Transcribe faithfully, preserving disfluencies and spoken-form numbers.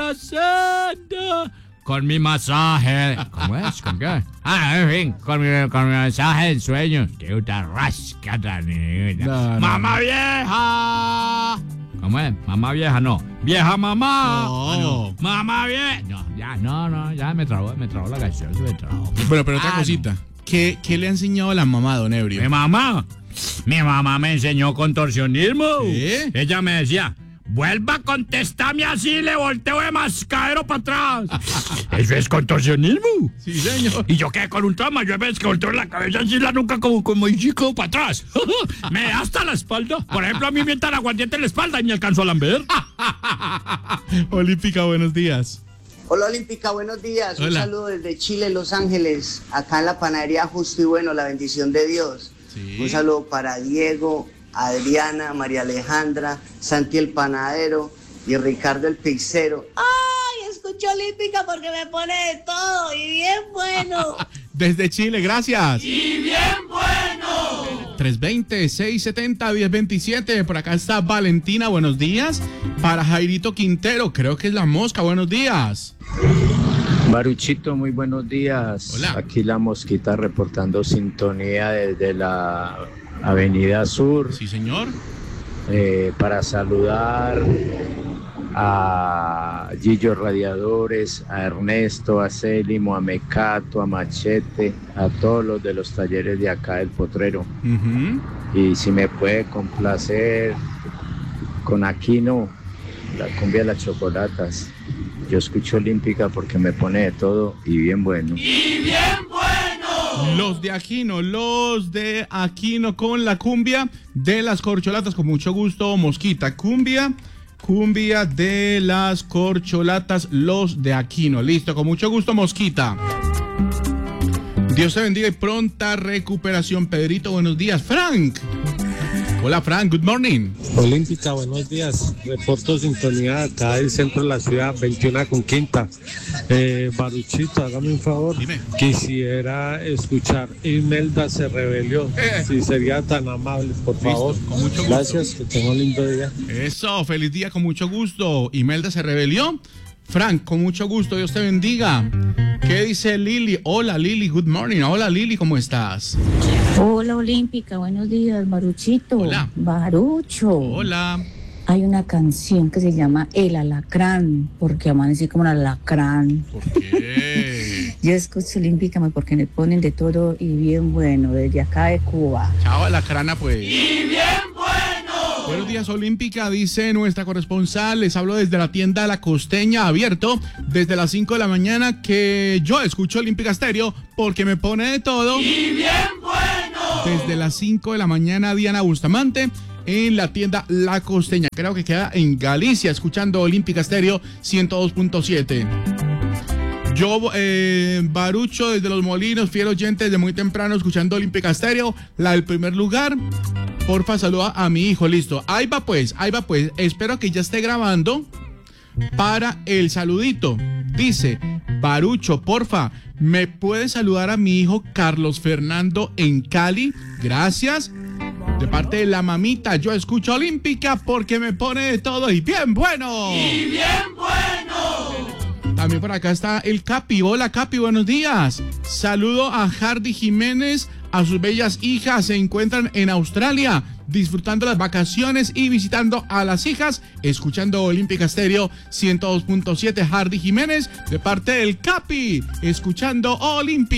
pasando con mi masaje. ¿Cómo es? ¿Con qué? Ah, en fin, con mi, con mi masaje de sueños. Que una rascata, niña. No, no, ¡Mamá no. vieja! ¿Cómo es? Mamá vieja, no. ¡Vieja mamá! No. Ah, no. ¡Mamá vieja! No, ya, no, no, ya me trabó, me trabó la canción, se me trabó. Bueno, pero otra Ah, cosita. ¿Qué, ¿Qué le ha enseñado la mamá, don Ebrio? Mi mamá, mi mamá me enseñó contorsionismo. ¿Sí? Ella me decía, vuelva a contestarme así, le volteo de mascadero para atrás. Eso es contorsionismo. Sí, señor. Y yo quedé con un trauma, yo a veces que volteo la cabeza así, la nuca como, como chico para atrás. Me da hasta la espalda. Por ejemplo, a mí me entra el aguardiente en la espalda y me alcanzo a lamber. Olímpica, buenos días. Hola Olímpica, buenos días. Un Hola. saludo desde Chile, Los Ángeles, acá en la panadería Justo y Bueno, la bendición de Dios. Sí. Un saludo para Diego, Adriana, María Alejandra, Santi el panadero y Ricardo el pizzero. ¡Ay, escucho Olímpica porque me pone de todo y bien bueno! Desde Chile, gracias. ¡Y bien bueno! tres veinte, seiscientos setenta, diez veintisiete. Por acá está Valentina, buenos días. Para Jairito Quintero, creo que es la mosca, buenos días. Baruchito, muy buenos días. Hola. Aquí la Mosquita reportando sintonía desde la Avenida Sur, Sí, señor. eh, para saludar a Gillo Radiadores, a Ernesto, a Célimo, a Mecato, a Machete, a todos los de los talleres de acá del Potrero. Ujú. Y si me puede complacer con Aquino, la cumbia de las chocolatas. Yo escucho Olímpica porque me pone de todo y bien bueno. Los de Aquino, los de Aquino con la cumbia de las corcholatas, con mucho gusto, Mosquita. Cumbia, cumbia de las corcholatas, los de Aquino. Listo, con mucho gusto, Mosquita. Dios te bendiga y pronta recuperación. Pedrito, buenos días. Frank. Hola, Frank, good morning. Olímpica, buenos días. Reporto sintonía acá del centro de la ciudad, veintiuno con quinta. Eh, Baruchito, hágame un favor. Dime. Quisiera escuchar Imelda se rebelió. Eh. Si sería tan amable, por favor. con mucho gusto. Gracias, que tenga un lindo día. Eso, feliz día, con mucho gusto. Imelda se rebelió. Frank, con mucho gusto, Dios te bendiga. ¿Qué dice Lili? Hola Lili, good morning. Hola Lili, ¿cómo estás? Hola Olímpica, buenos días, Baruchito. Hola. Barucho. Hola. Hay una canción que se llama El Alacrán, porque amanecí como un alacrán. ¿Por qué? Yo escucho Olímpica porque me ponen de todo y bien bueno, desde acá de Cuba. Chao, la crana, pues. ¡Y bien bueno! Buenos días, Olímpica, dice nuestra corresponsal. Les hablo desde la tienda La Costeña, abierto desde las cinco de la mañana, que yo escucho Olímpica Estéreo porque me pone de todo. ¡Y bien bueno! Desde las cinco de la mañana, Diana Bustamante en la tienda La Costeña. Creo que queda en Galicia, escuchando Olímpica Estéreo ciento dos punto siete. Yo, eh, Barucho, desde Los Molinos, fiel oyente desde muy temprano, escuchando Olímpica Estéreo, la del primer lugar. Porfa, saluda a mi hijo, listo. Ahí va pues, ahí va pues. Espero que ya esté grabando para el saludito. Dice, Barucho, porfa, ¿me puede saludar a mi hijo Carlos Fernando en Cali? Gracias. De parte de la mamita, yo escucho Olímpica porque me pone de todo y bien bueno. Y bien bueno. También por acá está el Capi. Hola Capi, buenos días. Saludo a Hardy Jiménez, a sus bellas hijas. Se encuentran en Australia disfrutando las vacaciones y visitando a las hijas, escuchando Olímpica Estéreo ciento dos punto siete. Hardy Jiménez, de parte del Capi, escuchando Olímpica.